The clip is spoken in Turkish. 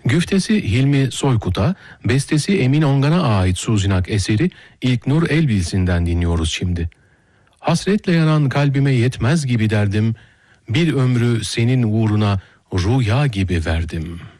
Güftesi Hilmi Soykut'a, bestesi Emin Ongan'a ait Suzinak eseri İlknur Elbilsin'den dinliyoruz şimdi. Hasretle yanan kalbime yetmez gibi derdim, bir ömrü senin uğruna rüya gibi verdim.''